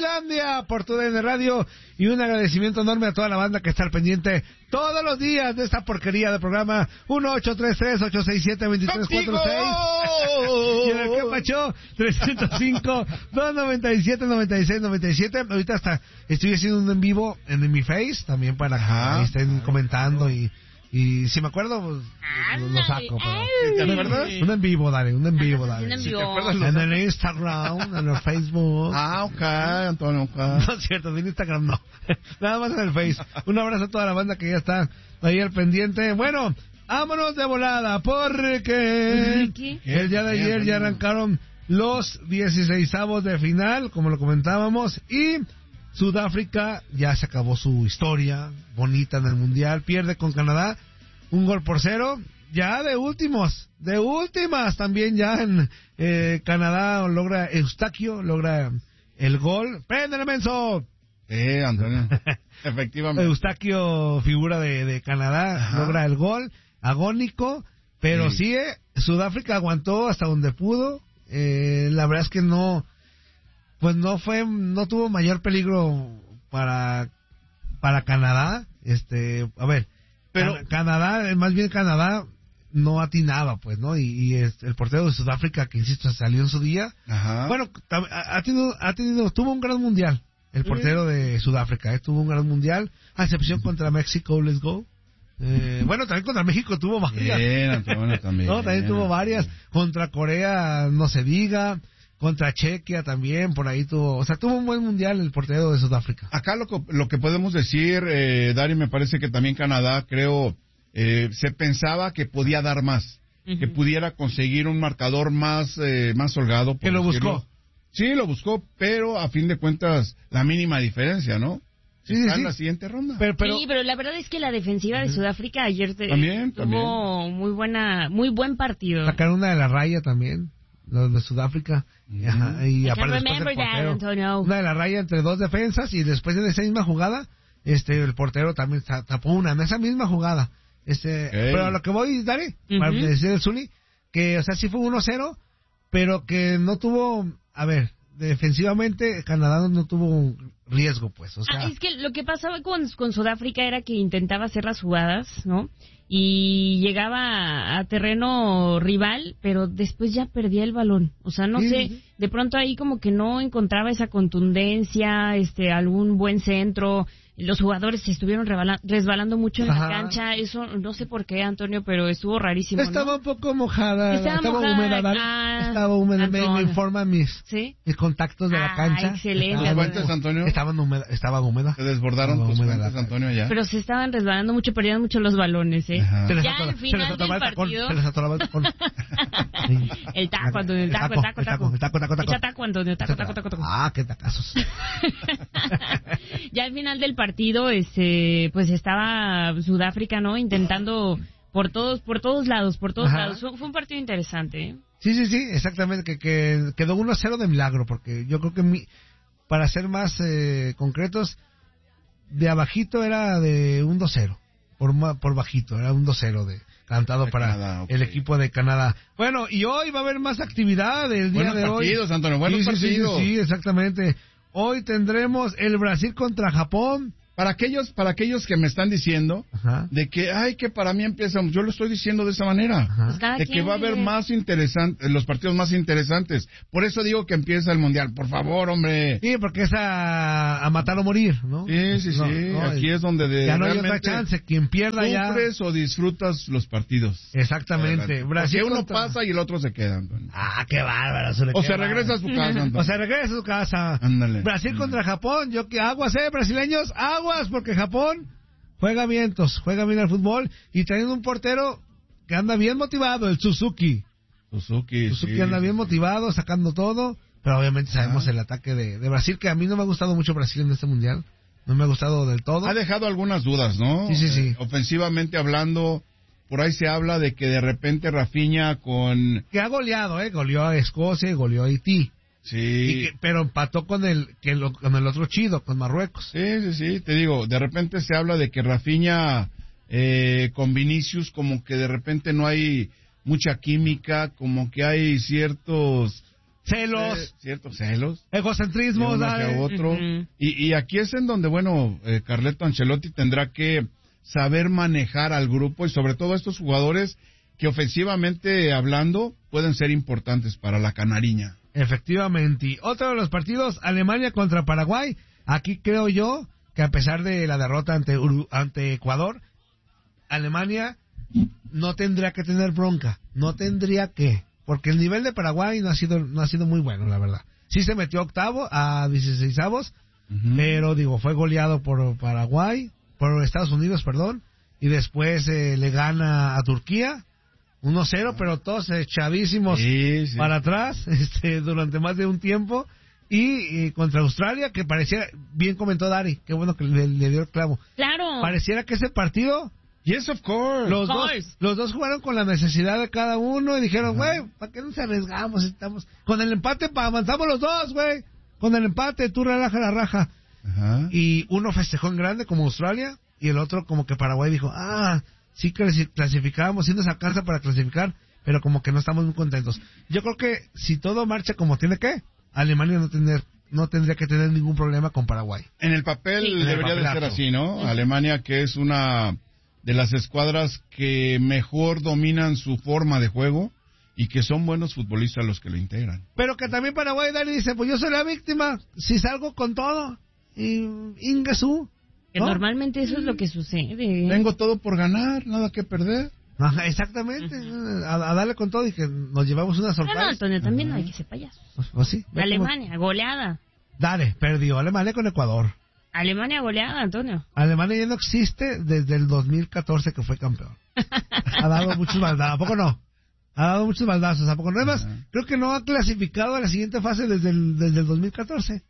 Finlandia por tu DN Radio, y un agradecimiento enorme a toda la banda que está al pendiente todos los días de esta porquería de programa. 1-833-867-2346 y en el que pachó 305-297-9697. Ahorita hasta estoy haciendo un en vivo en mi Face también para que ahí estén comentando y si me acuerdo, pues lo saco. ¿Te acuerdas? Un en vivo, dale. Un en vivo. En el Instagram, en el Facebook. Ok, Antonio, ok. No es cierto, en Instagram no. Nada más en el Face. Un abrazo a toda la banda que ya está ahí al pendiente. Bueno, vámonos de volada, porque el día de ayer ya arrancaron los 16avos de final, como lo comentábamos, y Sudáfrica ya se acabó su historia bonita en el Mundial, pierde con Canadá 1-0, ya de últimas también ya en Canadá logra el gol. ¡Préndele, menso! Antonio, efectivamente. Eustaquio, figura de Canadá, logra el gol, agónico, pero sí, Sudáfrica aguantó hasta donde pudo. La verdad es que no tuvo mayor peligro para Canadá. A ver, pero Canadá no atinaba, pues, ¿no? Y el portero de Sudáfrica, que insisto, salió en su día. Ajá. Bueno, tuvo un gran mundial. El portero de Sudáfrica, tuvo un gran mundial, a excepción contra México, let's go. Bueno, también contra México tuvo varias. Bien, Antonio, también. No, también tuvo varias. Contra Corea, no se diga. Contra Chequia también, por ahí tuvo un buen mundial el portero de Sudáfrica. Acá lo que podemos decir, Dari, me parece que también Canadá, creo, se pensaba que podía dar más, que pudiera conseguir un marcador más holgado. Que lo buscó. Sí, lo buscó, pero a fin de cuentas, la mínima diferencia, ¿no? Sí, en la siguiente ronda. Sí, pero la verdad es que la defensiva de Sudáfrica ayer tuvo muy buen partido. Sacaron una de la raya también, los de Sudáfrica. Y aparte una de la raya entre dos defensas, y después de esa misma jugada, el portero también tapó una en esa misma jugada. Pero a lo que voy, Dari, para decir el Zuli, que sí fue 1-0, pero que no tuvo, defensivamente Canadá no tuvo riesgo, pues. Es que lo que pasaba con Sudáfrica era que intentaba hacer las jugadas, ¿no? Y llegaba a terreno rival, pero después ya perdía el balón. No sé, de pronto ahí como que no encontraba esa contundencia, algún buen centro. Los jugadores se estuvieron resbalando mucho en la cancha. Eso no sé por qué, Antonio, pero estuvo rarísimo, ¿no? Estaba un poco mojada. Estaba húmeda. Estaba húmeda. Me informan mis contactos de la cancha. Excelente. ¿Los guantes, Antonio? Estaba húmeda. Se desbordaron tus guantes, Antonio, ya. Pero se estaban resbalando mucho, perdían mucho los balones, Ya al final del partido. Se les atoraba el tacón. El taco, Antonio, el taco. Echa taco, Antonio, taco. Qué tacazos. Ya al final del partido, pues estaba Sudáfrica, ¿no? Intentando por todos lados. Fue un partido interesante, ¿eh? Sí, exactamente, que quedó 1-0 de milagro, porque yo creo que para ser más concretos, de abajito era de un 2-0, por bajito, era un 2-0 cantado para Canadá, el equipo de Canadá. Bueno, y hoy va a haber más actividad el día de hoy. Buenos partidos, Antonio, buenos partidos. Sí, exactamente. Hoy tendremos el Brasil contra Japón. Para aquellos que me están diciendo de que para mí empiezan, yo lo estoy diciendo de esa manera, de que va a haber los partidos más interesantes. Por eso digo que empieza el Mundial. Por favor, hombre. Sí, porque es a matar o morir, ¿no? Sí. Aquí es donde ya no hay otra chance. Quien pierda ya. Sufres o disfrutas los partidos. Exactamente. Brasil uno pasa y el otro se queda, Antonio. Qué bárbaro. O se regresa a su casa, Antonio. O se regresa a su casa. Ándale. Brasil contra Japón. Aguas, brasileños, aguas, porque Japón juega bien al fútbol, y teniendo un portero que anda bien motivado, el Suzuki anda bien motivado, sacando todo, pero obviamente sabemos el ataque de Brasil, que a mí no me ha gustado mucho Brasil en este mundial, no me ha gustado del todo. Ha dejado algunas dudas, ¿no? Sí. Ofensivamente hablando, por ahí se habla de que de repente Rafinha que ha goleado, goleó a Escocia y goleó a Haití. Sí. Pero empató con el otro chido, con Marruecos. Sí, te digo, de repente se habla de que Rafinha con Vinicius como que de repente no hay mucha química, como que hay ciertos Celos. Cierto, celos. Egocentrismo, ¿sabes? Otro. Y aquí es en donde, bueno, Carleto Ancelotti tendrá que saber manejar al grupo y sobre todo a estos jugadores que ofensivamente hablando pueden ser importantes para la canariña. Efectivamente. Y otro de los partidos, Alemania contra Paraguay. Aquí creo yo que a pesar de la derrota ante Ecuador, Alemania no tendría que tener bronca. No tendría que. Porque el nivel de Paraguay no ha sido muy bueno, la verdad. Sí se metió a 16avos, pero fue goleado por Estados Unidos, y después le gana a Turquía 1-0, pero todos chavísimos para atrás durante más de un tiempo. Y contra Australia, que parecía, bien comentó Dari, qué bueno que le dio el clavo. Claro. Pareciera que ese partido... Yes, of course. Los dos jugaron con la necesidad de cada uno y dijeron, güey, ¿para qué nos arriesgamos? Estamos con el empate, avanzamos los dos, güey. Con el empate, tú relaja la raja. Ajá. Y uno festejó en grande como Australia y el otro como que Paraguay dijo, sí que clasificábamos, sí nos alcanza para clasificar, pero como que no estamos muy contentos. Yo creo que si todo marcha como tiene que, Alemania no tendría que tener ningún problema con Paraguay. En el papel debería de ser así, ¿no? Alemania, que es una de las escuadras que mejor dominan su forma de juego y que son buenos futbolistas los que lo integran. Pero que también Paraguay dice, pues yo soy la víctima, si salgo con todo, y Ingesú. Que normalmente eso es lo que sucede. Tengo todo por ganar, nada que perder. Ajá, exactamente, a darle con todo y que nos llevamos una sorpresa. No, Antonio, también no hay que ser payasos. ¿O sí? Alemania, goleada. Dale, perdió Alemania con Ecuador. Alemania goleada, Antonio. Alemania ya no existe desde el 2014 que fue campeón. Ha dado muchos baldazos, ¿a poco no? Ha dado muchos baldazos, ¿a poco no? Además, creo que no ha clasificado a la siguiente fase desde el 2014.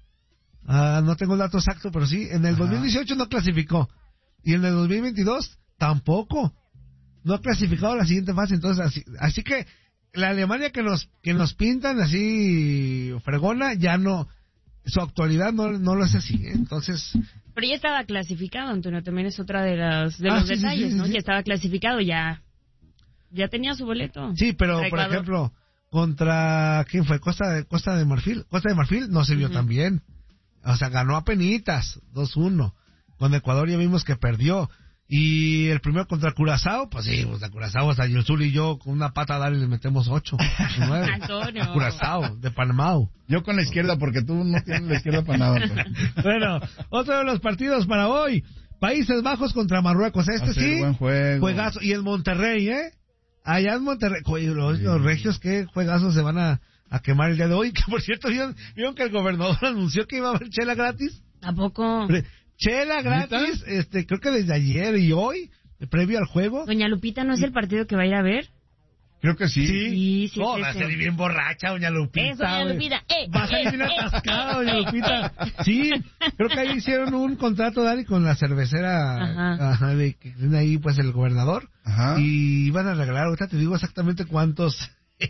No tengo el dato exacto, pero sí, en el 2018 no clasificó. Y en el 2022 tampoco. No ha clasificado a la siguiente fase, entonces así que la Alemania que nos pintan así fregona, ya no, su actualidad no lo es así, entonces... Pero ya estaba clasificado, Antonio, también es otra de los detalles, ¿no? Sí. Ya estaba clasificado, ya tenía su boleto. Sí, pero por ejemplo, contra, ¿quién fue? Costa de Marfil no se vio tan bien, o sea, ganó a penitas, 2-1, con Ecuador ya vimos que perdió. Y el primero contra Curazao, pues sí, a Curazao hasta Yosul y yo con una pata a dar y le metemos 8, 9. Antonio. A Curazao, de Panamá. Yo con la izquierda, porque tú no tienes la izquierda para nada. Pues. Bueno, otro de los partidos para hoy, Países Bajos contra Marruecos. Sí, buen juego. Juegazo. Y en Monterrey, allá en Monterrey, los regios, qué juegazos se van a quemar el día de hoy. Que por cierto, ¿vieron que el gobernador anunció que iba a haber chela gratis? ¿A poco? Chela gratis, creo que desde ayer y hoy, previo al juego. Doña Lupita, ¿no es el partido que va a ir a ver? Creo que sí. Sí. Va a salir bien borracha, Doña Lupita. Eso, Doña Lupita. Va a salir bien atascada, Doña Lupita. Sí, creo que ahí hicieron un contrato, Dani, con la cervecera que tiene ahí, pues, el gobernador. Ajá. Y iban a regalar, ahorita te digo exactamente cuántas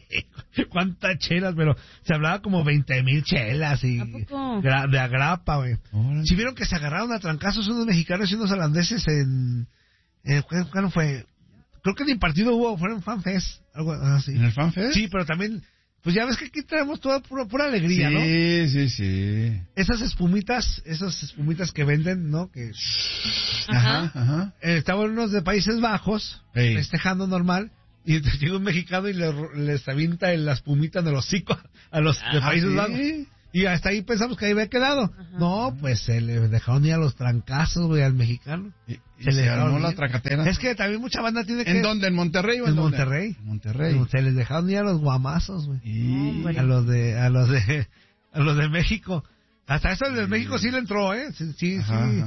chelas, pero se hablaba como 20,000 chelas y de agrapa, güey. Si vieron que se agarraron a trancazos unos mexicanos y unos holandeses ¿cuándo fue? Creo que ni partido hubo, fue en FanFest, algo así. ¿En el FanFest? Sí, pero también, pues ya ves que aquí traemos toda pura alegría, ¿no? Sí. Esas espumitas que venden, ¿no? Que ajá. Estaban unos de Países Bajos, festejando normal. Y llega un mexicano y les avienta la espumita en el hocico a los de Países Bajos. Y hasta ahí pensamos que ahí había quedado. No, pues se le dejaron ir a los trancazos, güey, al mexicano. Se le armó la tracatera. Es que también mucha banda tiene que... ¿En dónde? ¿En Monterrey o en Monterrey? Monterrey. Se les dejaron ir a los guamazos, güey. A los de México. Hasta eso el de México sí le entró, ¿eh? Sí,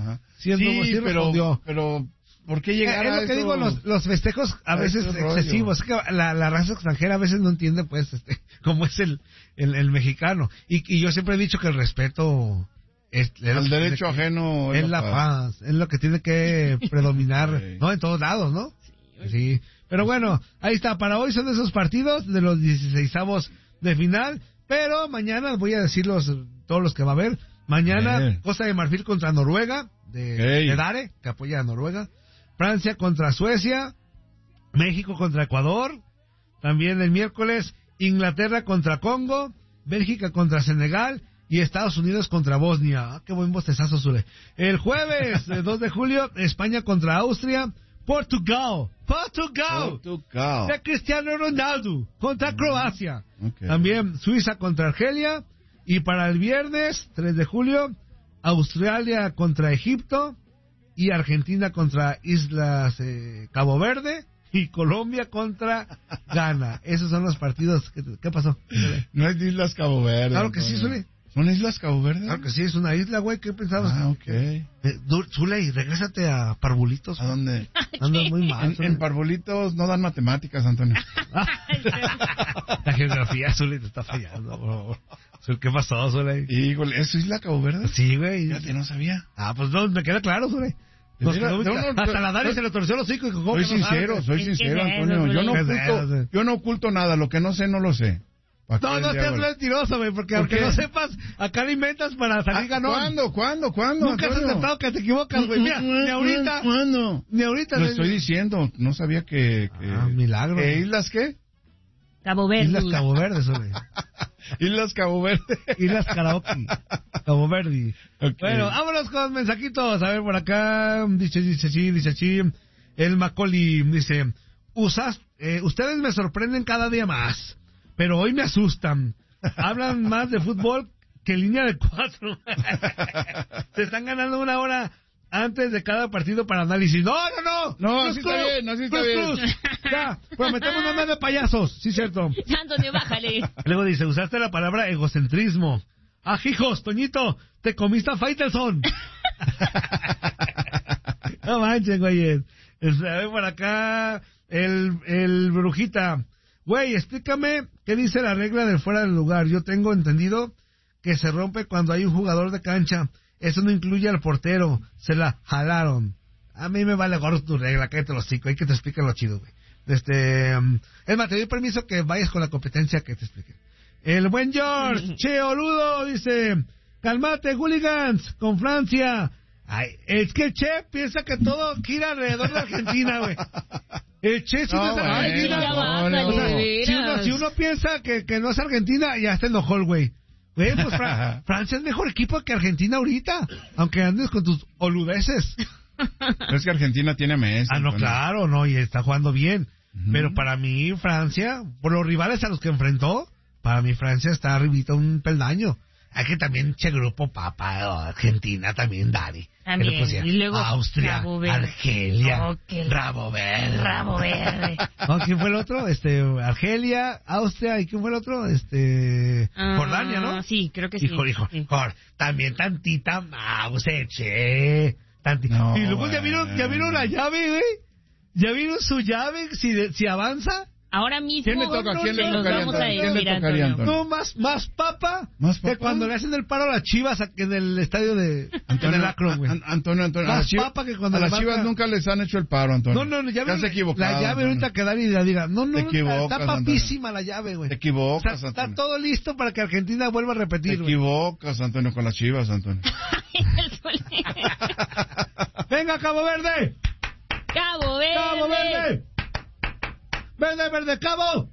pero ¿por qué llegar a lo que digo, los festejos a veces excesivos? Es que la raza extranjera a veces no entiende, pues, cómo es el mexicano. Y yo siempre he dicho que el respeto... el derecho ajeno es la paz. Es lo que tiene que predominar, ¿no? En todos lados, ¿no? Sí. Pero bueno, ahí está. Para hoy son esos partidos de los 16avos de final. Pero mañana voy a decir todos los que va a haber. Mañana, Costa de Marfil contra Noruega, de Dare, que apoya a Noruega. Francia contra Suecia, México contra Ecuador, también el miércoles Inglaterra contra Congo, Bélgica contra Senegal y Estados Unidos contra Bosnia. Qué buen bostezazo, Zule. El jueves, 2 de julio, España contra Austria. Portugal. De Cristiano Ronaldo contra Croacia. Okay. También Suiza contra Argelia. Y para el viernes, 3 de julio, Australia contra Egipto. Y Argentina contra Islas Cabo Verde. Y Colombia contra Ghana. Esos son los partidos. ¿Qué pasó? No es Islas Cabo Verde. Claro que sí, Zule. ¿Son Islas Cabo Verde? Claro que sí, es una isla, güey. ¿Qué pensabas? Ah, ok. Zuley, regrésate a Parvulitos. ¿A dónde? Andas muy mal. En Parvulitos no dan matemáticas, Antonio. La geografía, Zuley, te está fallando, bro. ¿Qué pasó, Zuley? Híjole, ¿es Isla Cabo Verde? Sí, güey. Fíjate, no sabía. Ah, pues no, me queda claro, Zuley. Hasta la Dani se le torció los hocico. Soy sincero, Antonio. Yo no oculto nada. Lo que no sé, no lo sé. No seas mentiroso, güey, porque aunque no sepas, acá lo inventas para salir ganón. ¿Cuándo? Nunca has acertado que te equivocas, güey. Mira, ni ahorita. ¿Cuándo? Ni ahorita. Lo estoy diciendo, no sabía que... milagro. ¿Islas qué? Cabo Verde. Islas Cabo Verde, güey. Islas Cabo Verde. Islas Karaoke. Cabo Verde. Okay. Bueno, vámonos con mensajitos. A ver, por acá, dice así. El Macaulay dice, ustedes me sorprenden cada día más. Pero hoy me asustan. Hablan más de fútbol que línea de 4. Se están ganando una hora antes de cada partido para análisis. No, así está bien. Ya, prometemos no de payasos. Sí, cierto. Antonio, bájale. Luego dice, usaste la palabra egocentrismo. Ah, hijos, Toñito, te comiste a Faitelson. No manches, güey. A ver, por acá, el Brujita. Güey, explícame qué dice la regla del fuera del lugar. Yo tengo entendido que se rompe cuando hay un jugador de cancha. Eso no incluye al portero. Se la jalaron. A mí me vale gorro tu regla. Cállate los hocico. Hay que te expliquen lo chido, güey. Es más, te doy permiso que vayas con la competencia que te expliquen. El buen George, Cheoludo, dice, cálmate, hooligans, con Francia. Ay, es que el Che piensa que todo gira alrededor de Argentina, güey. El Che sí no es Argentina. Si uno piensa que no es Argentina, ya está enojó el güey. Güey, pues Francia es mejor equipo que Argentina ahorita, aunque andes con tus oludeces. Pero es que Argentina tiene a Messi. Ah, no, claro, no, y está jugando bien. Pero para mí, Francia, por los rivales a los que enfrentó, para mí Francia está arribita un peldaño. Hay que también grupo papa, Argentina también, Dani. También. Y luego Austria, Argelia, Rabo Verde. ¿No? ¿Quién fue el otro? Argelia, Austria, ¿y quién fue el otro? Jordania, ¿no? Sí, creo que sí. Hijo, también tantita che. No, y luego ya vieron la llave, güey. ¿Ya vieron su llave? Si avanza. Ahora mismo ¿Quién le toca? nos vamos a decir, Antonio. No, más papa que cuando le hacen el paro a las Chivas en el estadio de Akron, güey. Antonio. Más papa que cuando a las Chivas nunca les han hecho el paro, Antonio. No, ya se equivocado. La llave ahorita que Dani diga, no, está papísima Antonio. La llave, güey. Te equivocas, Antonio. Está todo listo para que Argentina vuelva a repetir, Te equivocas, Antonio, con las Chivas, Antonio. Venga, Cabo Verde. Cabo Verde. Verde, Cabo.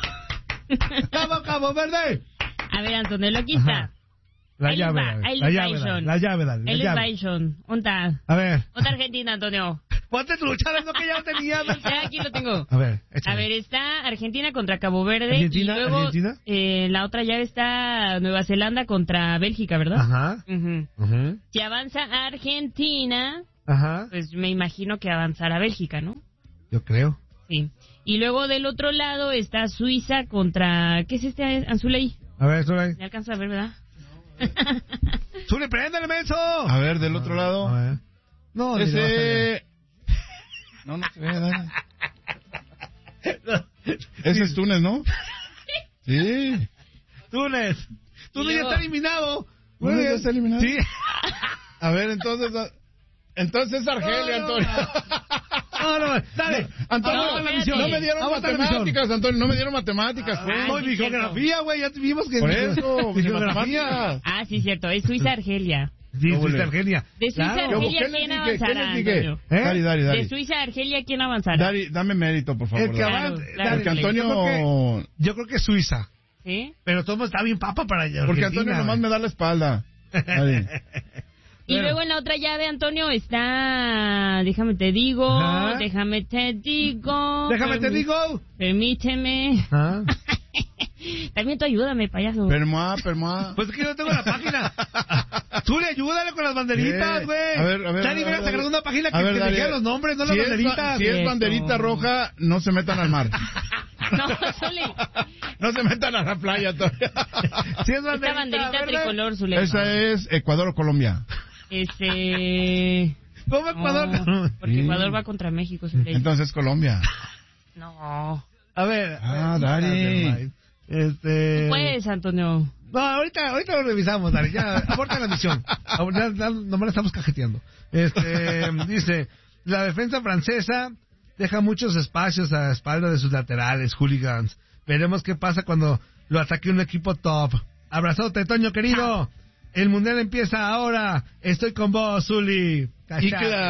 Cabo Verde. A ver, Antonio, aquí está. La llave, dale. El Baishon. ¿Onta? A ver. ¿Onta Argentina, Antonio? Ponte trucha, no que ya lo tenía. Ya, aquí lo tengo. A ver, está Argentina contra Cabo Verde. Argentina, y luego, Argentina. La otra llave está Nueva Zelanda contra Bélgica, ¿verdad? Ajá. Si avanza Argentina, pues me imagino que avanzará Bélgica, ¿no? Yo creo. Sí. Y luego del otro lado está Suiza contra... ¿Qué es Anzuley? A ver, Anzuley. ¿Me alcanza a ver, verdad? ¡Zule, préndale, menso! A ver, del otro lado. A ver. No, ese... No se ve, dale. Ese es Túnez, ¿no? Sí. Túnez ya está eliminado. ¿Túnez ya está eliminado? Sí. A ver, entonces Argelia, Antonio. No, dale. Antonio, no me dieron matemáticas, Antonio, no me dieron matemáticas. No, mi geografía, güey, ya vimos que... Por eso, mi geografía. Ah, sí, cierto, es Suiza-Argelia. Sí, Suiza-Argelia. De Suiza-Argelia, ¿quién avanzará, Antonio? Dale. De Suiza-Argelia, ¿quién avanzará? Dame mérito, por favor. Porque Antonio... Yo creo que Suiza. ¿Sí? Pero todo está bien papa para allá. Porque Antonio nomás me da la espalda. Y luego en la otra llave, Antonio, está... Déjame te digo. Permíteme. También tú ayúdame, payaso. Permoa. Pues es que yo no tengo la página. Tú le ayúdale con las banderitas, güey. A ver. Dani, ven a sacar una página que te diga los nombres, no las banderitas. Si es banderita roja, no se metan al mar. No, Zuli. No se metan a la playa todavía. Si es banderita tricolor, Zuli. Esa es Ecuador o Colombia. ¿Cómo Ecuador? No, porque Ecuador va contra México. Zuli. Entonces Colombia. No. A ver. Dani. Pues, Antonio. No, ahorita lo revisamos, Dani. Ya, aborta la misión. Ya, nomás la estamos cajeteando. Dice, la defensa francesa deja muchos espacios a la espalda de sus laterales, hooligans. Veremos qué pasa cuando lo ataque un equipo top. Abrazote, Toño querido. El mundial empieza ahora. Estoy con vos, Zuli. Y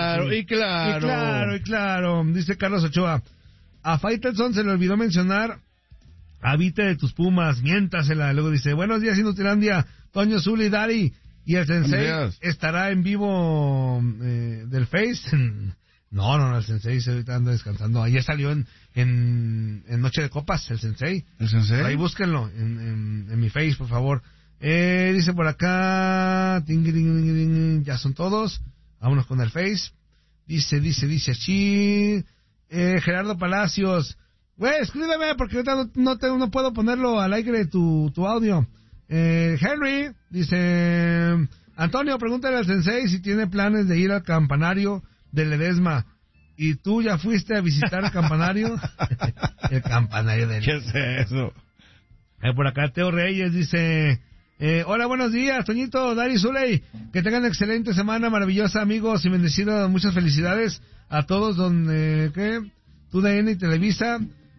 claro. Dice Carlos Ochoa. A Faitelson se le olvidó mencionar Habite de tus Pumas, miéntasela. Luego dice, buenos días, Inutilandia, Toño, Zuli, Dari. Y el Sensei estará en vivo del Face. No, el Sensei ahorita anda descansando. Ayer salió en Noche de Copas, el Sensei. ¿El Sensei? Ahí búsquenlo en mi Face, por favor. Dice por acá, ya son todos. Vámonos con el Face. Dice así. Gerardo Palacios. Güey, escríbeme porque ahorita no puedo ponerlo al aire tu audio. Henry dice, Antonio, pregúntale al Sensei si tiene planes de ir al campanario de Ledesma. ¿Y tú ya fuiste a visitar el campanario? El campanario de Ledesma. ¿Qué es eso? Por acá Teo Reyes dice, hola, buenos días, Toñito, Dari, Zuley. Que tengan excelente semana, maravillosa, amigos, y bendecidos. Muchas felicidades a todos, TUDN y Televisa.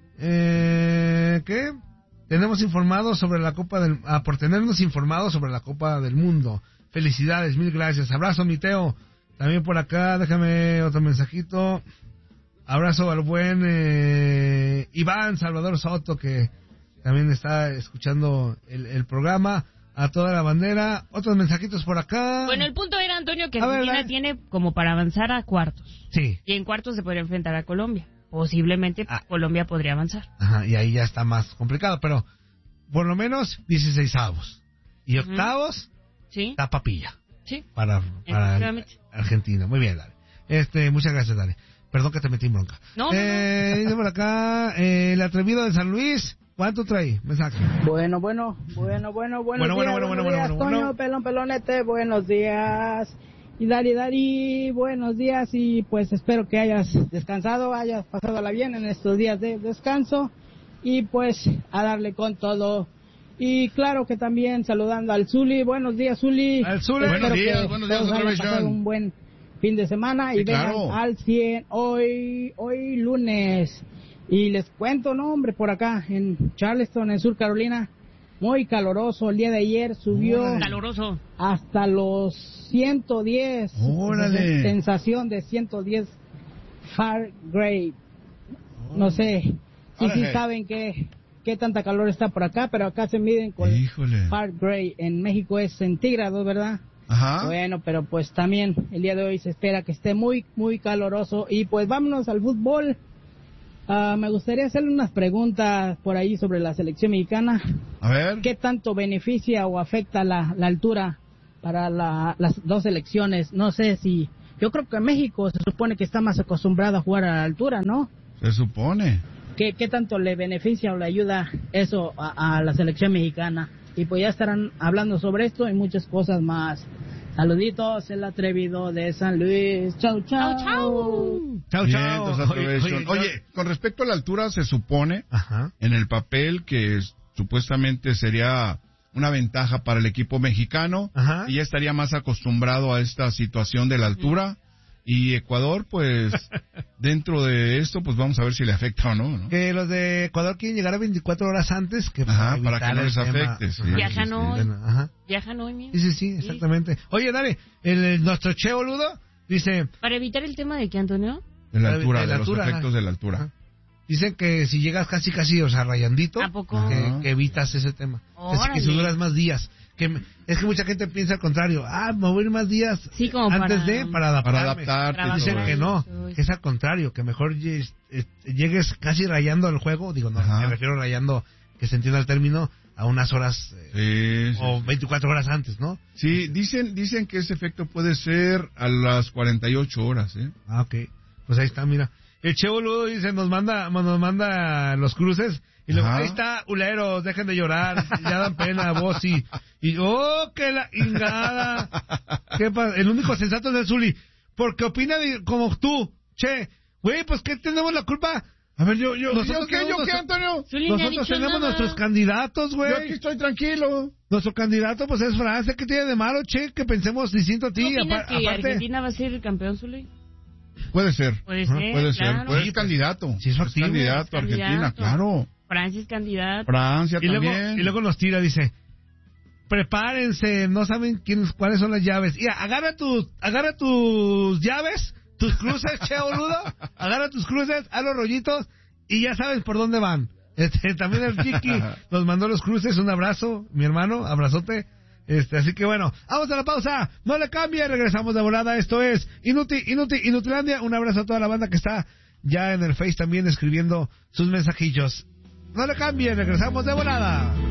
Tenemos informados sobre la Copa por tenernos informados sobre la Copa del Mundo. Felicidades, mil gracias. Abrazo, mi Teo. También por acá, déjame otro mensajito. Abrazo al buen Iván Salvador Soto, que también está escuchando el programa. A toda la bandera. Otros mensajitos por acá. Bueno, el punto era, Antonio, que Argentina tiene como para avanzar a cuartos. Sí. Y en cuartos se podría enfrentar a Colombia. Posiblemente Colombia podría avanzar. Ajá, y ahí ya está más complicado, pero por lo menos 16avos. Y octavos, está papilla. Sí. Para Argentina. Muy bien, Dale. Muchas gracias, Dale. Perdón que te metí en bronca. No. Dice por acá, el atrevido de San Luis. ¿Cuánto trae? Mensaje. Bueno. Buenos días, Toño, pelonete, buenos días. Y Dari, buenos días. Y pues espero que hayas descansado, hayas pasado bien en estos días de descanso. Y pues a darle con todo. Y claro que también saludando al Zuli. Buenos días, Zuli. Al Zuli. Buenos días, otra vez, John. Un buen fin de semana y vengan al 100 hoy lunes. Y les cuento, por acá en Charleston, en Sur Carolina, muy caloroso. El día de ayer subió hasta los 110. ¡Órale! Sensación de 110 Fahrenheit. No sé si saben qué tanta calor está por acá, pero acá se miden con Fahrenheit. En México es centígrados, ¿verdad? Ajá. Bueno, pero pues también el día de hoy se espera que esté muy, muy caloroso. Y pues vámonos al fútbol. Me gustaría hacerle unas preguntas por ahí sobre la selección mexicana. A ver. ¿Qué tanto beneficia o afecta la altura para las dos selecciones? No sé si... Yo creo que México se supone que está más acostumbrado a jugar a la altura, ¿no? Se supone. ¿Qué tanto le beneficia o le ayuda eso a la selección mexicana? Y pues ya estarán hablando sobre esto y muchas cosas más. Saluditos, el atrevido de San Luis. Chau. Oye, con respecto a la altura, se supone en el papel que supuestamente sería una ventaja para el equipo mexicano y ya estaría más acostumbrado a esta situación de la altura. Y Ecuador, pues, dentro de esto, pues vamos a ver si le afecta o no. Que los de Ecuador quieren llegar a 24 horas antes que para que no les afecte. Sí. Viajan hoy mismo. Sí, exactamente. Oye, dale, nuestro Che boludo dice... Para evitar el tema de qué, Antonio? De la altura, de los efectos de la altura. Dicen que si llegas casi, o sea, rayandito, ¿a poco? Que evitas ese tema. Que si duras más días. Es que mucha gente piensa al contrario. Me voy a ir más días para adaptarte. Dicen que no, que es al contrario, que mejor llegues casi rayando el juego. Digo, no, me refiero rayando, que se entienda el término, a unas horas o 24 horas antes, ¿no? Sí, dicen que ese efecto puede ser a las 48 horas, ¿eh? Ok. Pues ahí está, mira. El Che Boludo dice, nos manda los cruces. Y luego, ahí está, uleros, dejen de llorar, ya dan pena, vos y que la ingada. ¿Qué pasa? El único sensato es el Zuli, porque opina como tú, Che, güey, pues ¿qué tenemos la culpa? A ver, yo qué, Antonio. Nosotros tenemos nuestros candidatos, güey. Yo aquí estoy tranquilo. Nuestro candidato, pues es Francia. ¿Qué tiene de malo, Che? Que pensemos distinto a ti. ¿No opinas que Argentina va a ser el campeón, Zuli? Puede ser. Puede ser. Claro. Puede ser candidato. Sí, es candidato, Argentina, claro. Francia es candidato. Francia también. Y luego nos tira, dice, prepárense, no saben cuáles son las llaves. Y agarra tus llaves, tus cruces, Che Boludo. Agarra tus cruces, haz los rollitos y ya sabes por dónde van. También el Kiki nos mandó los cruces, un abrazo, mi hermano, abrazote. Así que bueno, vamos a la pausa, no le cambie, regresamos de volada. Esto es Inutilandia. Un abrazo a toda la banda que está ya en el Face también escribiendo sus mensajillos. No le cambie, regresamos de volada.